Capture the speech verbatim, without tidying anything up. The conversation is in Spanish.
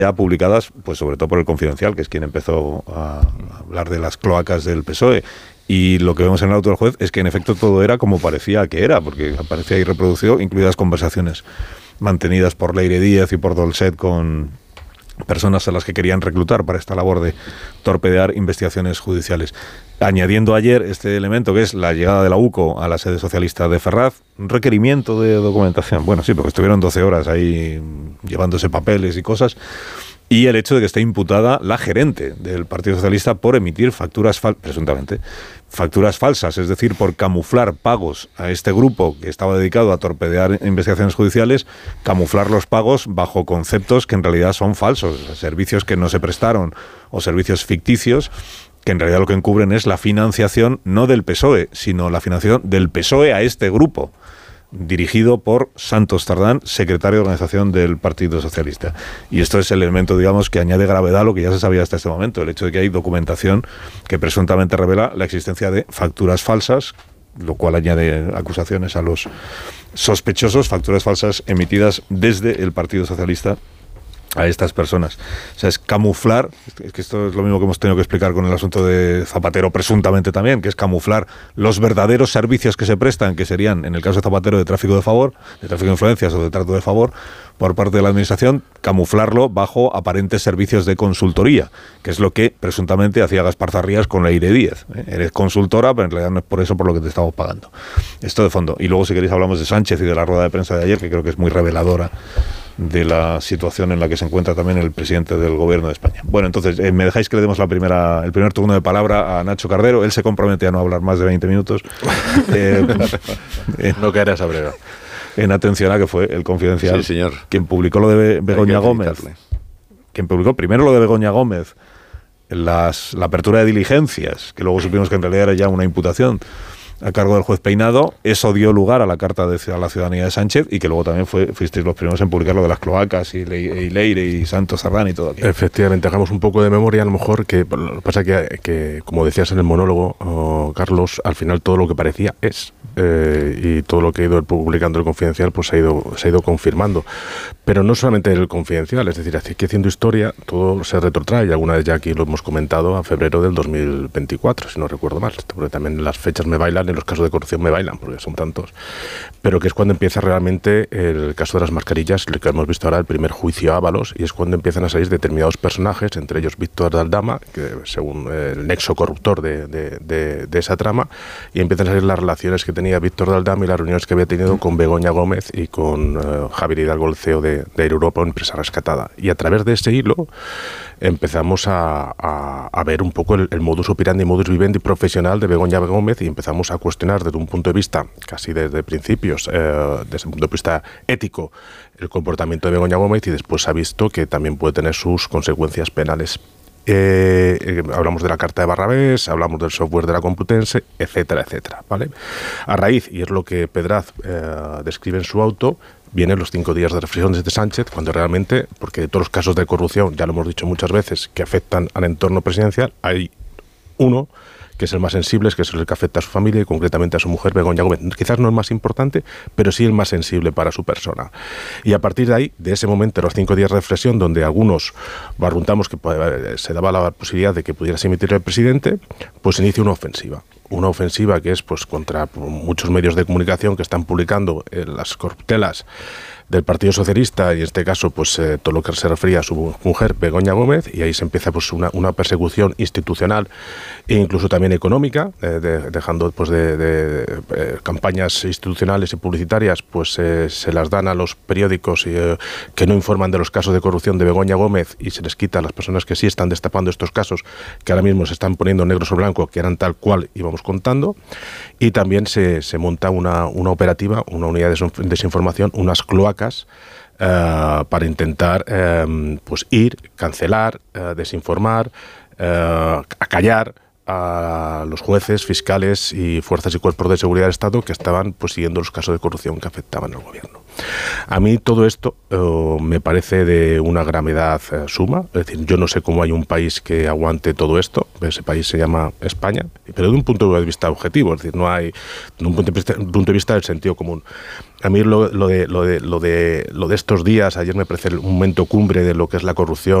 ya publicadas, pues sobre todo por El Confidencial, que es quien empezó a hablar de las cloacas del P S O E. Y lo que vemos en el auto del juez es que en efecto todo era como parecía que era, porque aparecía ahí reproducido, incluidas conversaciones mantenidas por Leire Díaz y por Dolcet con personas a las que querían reclutar para esta labor de torpedear investigaciones judiciales. Añadiendo ayer este elemento que es la llegada de la U C O a la sede socialista de Ferraz, un requerimiento de documentación. Bueno, sí, porque estuvieron doce horas ahí llevándose papeles y cosas. Y el hecho de que esté imputada la gerente del Partido Socialista por emitir facturas, fal- presuntamente, facturas falsas, es decir, por camuflar pagos a este grupo que estaba dedicado a torpedear investigaciones judiciales, camuflar los pagos bajo conceptos que en realidad son falsos, servicios que no se prestaron o servicios ficticios, que en realidad lo que encubren es la financiación no del P S O E, sino la financiación del P S O E a este grupo, dirigido por Santos Tardán, secretario de organización del Partido Socialista. Y esto es el elemento, digamos, que añade gravedad a lo que ya se sabía hasta este momento, el hecho de que hay documentación que presuntamente revela la existencia de facturas falsas, lo cual añade acusaciones a los sospechosos, facturas falsas emitidas desde el Partido Socialista a estas personas. O sea, es camuflar, es que esto es lo mismo que hemos tenido que explicar con el asunto de Zapatero presuntamente también, que es camuflar los verdaderos servicios que se prestan, que serían, en el caso de Zapatero, de tráfico de favor, de tráfico de influencias o de trato de favor, por parte de la administración, camuflarlo bajo aparentes servicios de consultoría, que es lo que presuntamente hacía Gaspar Zarrías con Leire Díaz. ¿Eh? Eres consultora, pero en realidad no es por eso por lo que te estamos pagando. Esto de fondo. Y luego, si queréis, hablamos de Sánchez y de la rueda de prensa de ayer, que creo que es muy reveladora de la situación en la que se encuentra también el presidente del Gobierno de España. Bueno, entonces, eh, me dejáis que le demos la primera, el primer turno de palabra a Nacho Cardero. Él se compromete a no hablar más de veinte minutos. Eh, eh, no caerá esa breva. En atención a que fue El Confidencial, sí, señor, quien publicó lo de Begoña Gómez. Quien publicó primero lo de Begoña Gómez, las, la apertura de diligencias, que luego supimos que en realidad era ya una imputación a cargo del juez Peinado. Eso dio lugar a la carta de, a la ciudadanía de Sánchez, y que luego también fue, fuisteis los primeros en publicar lo de las cloacas y, Le, y Leire y Santos Tardán y todo aquello. Efectivamente, hagamos un poco de memoria, a lo mejor, que lo que pasa que, que como decías en el monólogo, oh, Carlos, al final todo lo que parecía es, eh, y todo lo que ha ido publicando el Confidencial pues se ha ido, se ha ido confirmando. Pero no solamente el Confidencial, es decir, aquí haciendo historia todo se retrotrae, y alguna vez ya aquí lo hemos comentado, a febrero del dos mil veinticuatro, si no recuerdo mal, porque también las fechas me bailan, en los casos de corrupción me bailan, porque son tantos, pero que es cuando empieza realmente el caso de las mascarillas, lo que hemos visto ahora, el primer juicio a Ábalos, y es cuando empiezan a salir determinados personajes, entre ellos Víctor de Aldama, que según el nexo corruptor de, de, de, de esa trama, y empiezan a salir las relaciones que tenía Víctor de Aldama y las reuniones que había tenido con Begoña Gómez y con uh, Javier Hidalgo, el C E O de, de Air Europa, empresa rescatada. Y a través de ese hilo empezamos a, a, a ver un poco el, el modus operandi, modus vivendi profesional de Begoña Gómez, y empezamos a cuestionar desde un punto de vista, casi desde principios, eh, desde un punto de vista ético, el comportamiento de Begoña Gómez, y después se ha visto que también puede tener sus consecuencias penales. Eh, eh, hablamos de la carta de Barrabés, hablamos del software de la Complutense, etcétera, etcétera, ¿vale? A raíz, y es lo que Pedraz eh, describe en su auto, vienen los cinco días de reflexión desde Sánchez, cuando realmente, porque de todos los casos de corrupción, ya lo hemos dicho muchas veces, que afectan al entorno presidencial, hay uno que es el más sensible, que es el que afecta a su familia y concretamente a su mujer, Begoña Gómez. Quizás no el más importante, pero sí el más sensible para su persona. Y a partir de ahí, de ese momento, los cinco días de reflexión, donde algunos barruntamos que se daba la posibilidad de que pudiera emitir el presidente, pues se inicia una ofensiva. Una ofensiva que es pues contra muchos medios de comunicación que están publicando eh, las corruptelas del Partido Socialista, y en este caso pues eh, todo lo que se refería a su mujer Begoña Gómez, y ahí se empieza pues una, una persecución institucional e incluso también económica, eh, de, dejando pues de, de, de eh, campañas institucionales y publicitarias pues eh, se las dan a los periódicos y, eh, que no informan de los casos de corrupción de Begoña Gómez, y se les quita a las personas que sí están destapando estos casos, que ahora mismo se están poniendo negro sobre blanco, que eran tal cual íbamos contando. Y también se, se monta una, una operativa, una unidad de desinformación, unas cloacas, Uh, para intentar uh, pues ir, cancelar, uh, desinformar, uh, acallar a los jueces, fiscales y fuerzas y cuerpos de seguridad del Estado que estaban pues siguiendo los casos de corrupción que afectaban al gobierno. A mí todo esto uh, me parece de una gravedad uh, suma, es decir, yo no sé cómo hay un país que aguante todo esto, ese país se llama España, pero de un punto de vista objetivo, es decir, no hay, de un punto de vista, un punto de vista del sentido común. A mí lo, lo, de, lo, de, lo, de, lo de estos días, ayer me parece un momento cumbre de lo que es la corrupción